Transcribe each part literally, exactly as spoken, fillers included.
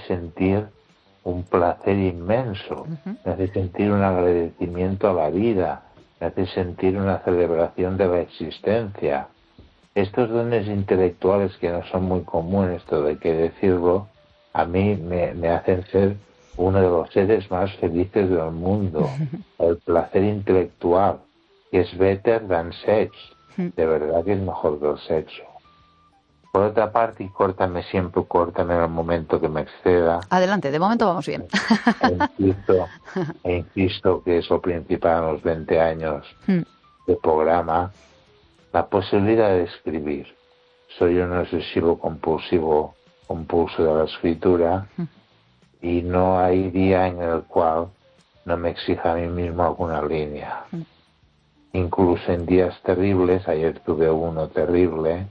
sentir un placer inmenso, uh-huh. me hace sentir un agradecimiento a la vida, me hace sentir una celebración de la existencia. Estos dones intelectuales que no son muy comunes, todo hay que decirlo, a mí me, me hacen ser uno de los seres más felices del mundo. El placer intelectual, que es better than sex, de verdad que es mejor que el sexo. Por otra parte, y córtame siempre, córtame en el momento que me exceda. Adelante, de momento vamos bien. E insisto, e insisto que es lo principal en los veinte años de programa, la posibilidad de escribir. Soy un obsesivo compulsivo, compulso de la escritura, y no hay día en el cual no me exija a mí mismo alguna línea. Incluso en días terribles, ayer tuve uno terrible,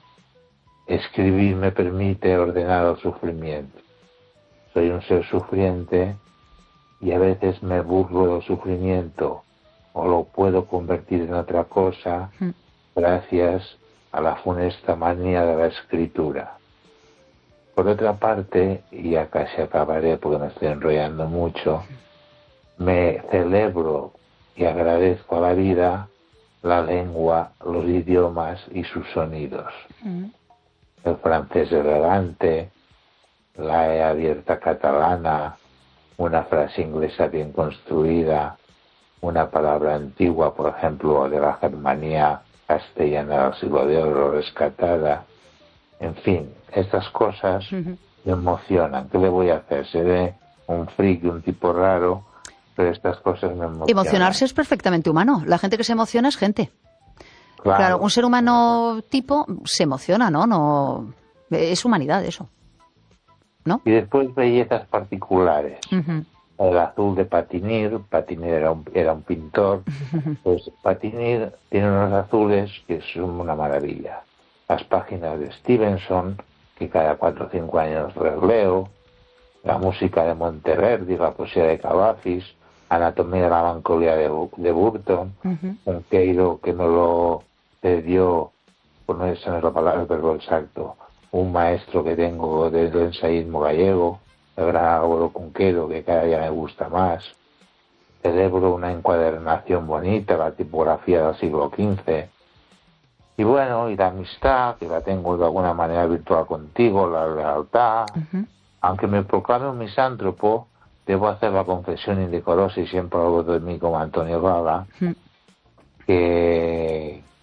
escribir me permite ordenar el sufrimiento. Soy un ser sufriente y a veces me burlo del sufrimiento o lo puedo convertir en otra cosa gracias a la funesta manía de la escritura. Por otra parte, y ya casi acabaré porque me estoy enrollando mucho, me celebro y agradezco a la vida la lengua, los idiomas y sus sonidos. Mm. El francés elegante, la E abierta catalana, una frase inglesa bien construida, una palabra antigua, por ejemplo, de la Germanía castellana del siglo de oro rescatada. En fin, estas cosas uh-huh. me emocionan. ¿Qué le voy a hacer? Seré un friki, un tipo raro, pero estas cosas me emocionan. Emocionarse es perfectamente humano. La gente que se emociona es gente. Claro, claro, un ser humano tipo se emociona, ¿no? No es humanidad eso, ¿no? Y después bellezas particulares. Uh-huh. El azul de Patinir, Patinir era un, era un pintor, uh-huh. pues Patinir tiene unos azules que son una maravilla. Las páginas de Stevenson, que cada cuatro o cinco años releo, la música de Monteverdi, la poesía de Cavafis, Anatomía de la melancolía de, de Burton, uh-huh. un Queiro que me lo dio, pues no es la palabra, pero exacto, un maestro que tengo del ensayismo gallego, el gran Álvaro Cunqueiro, que cada día me gusta más. Celebro una encuadernación bonita, la tipografía del siglo quince. Y bueno, y la amistad, que la tengo de alguna manera virtual contigo, la lealtad. Uh-huh. Aunque me proclame un misántropo, debo hacer la confesión indecorosa, y siempre hablo de mí como Antonio Gala, uh-huh. que,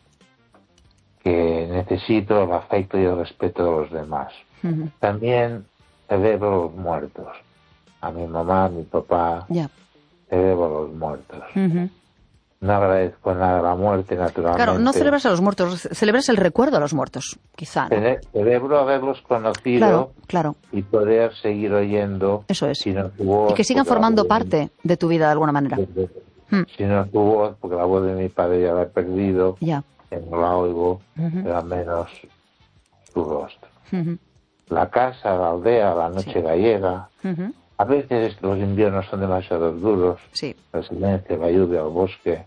que necesito el afecto y el respeto de los demás. Uh-huh. También celebro los muertos. A mi mamá, a mi papá, yeah. celebro los muertos. Uh-huh. No agradezco nada a la muerte, naturalmente. Claro, no celebras a los muertos, celebras el recuerdo a los muertos, quizá, ¿no? Cele- celebro haberlos conocido claro, claro. y poder seguir oyendo. Eso es. Si no tu voz, y que sigan formando parte de, de tu vida de alguna manera. De, de, hmm. Si no tu voz, porque la voz de mi padre ya la he perdido, ya. no la oigo, uh-huh. pero al menos su rostro. Uh-huh. La casa, la aldea, la noche sí. gallega. Uh-huh. A veces los inviernos son demasiado duros, sí. el silencio, la lluvia, el bosque.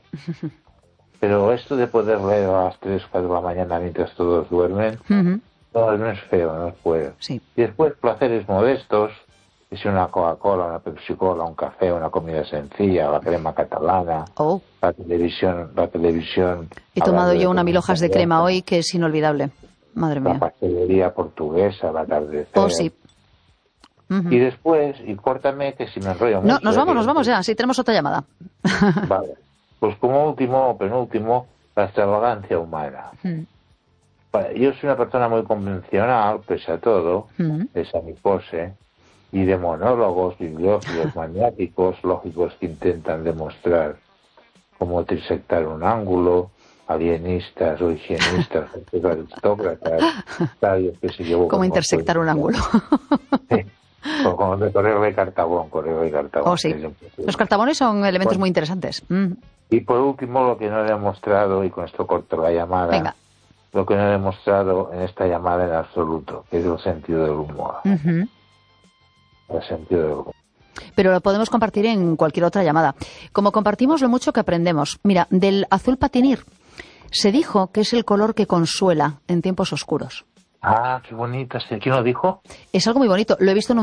Pero esto de poder leer a las tres, cuatro de la mañana mientras todos duermen, uh-huh. no, no es feo, no es feo. Sí. Y después placeres modestos, que si una Coca-Cola, una Pepsi-Cola, un café, una comida sencilla, la crema catalana, oh. la televisión, la televisión. He tomado yo una mil hojas de crema hoy que es inolvidable. Madre mía. La pastelería portuguesa, el atardecer. Oh, sí. Uh-huh. Y después, y córtame que si me enrollo mucho... No, nos vamos, nos vamos ya, sí, tenemos otra llamada. Vale, pues como último o penúltimo, la extravagancia humana. Uh-huh. Vale, yo soy una persona muy convencional, pese a todo, uh-huh. pese a mi pose, y de monólogos, bibliófilos, maniáticos, lógicos que intentan demostrar cómo trisectar un ángulo, alienistas o higienistas, aristócratas, sabios que se llevó... Cómo intersectar un ángulo. Sí. O como de correo de cartabón, correo de cartabón. Oh, sí. Los cartabones son elementos bueno, muy interesantes. Mm. Y por último, lo que no he demostrado, y con esto corto la llamada, Venga. lo que no he demostrado en esta llamada en absoluto, que es el sentido del humor. Uh-huh. El sentido del humor. Pero lo podemos compartir en cualquier otra llamada. Como compartimos lo mucho que aprendemos. Mira, del azul Patinir se dijo que es el color que consuela en tiempos oscuros. Ah, qué bonito. ¿Quién lo dijo? Es algo muy bonito. Lo he visto en un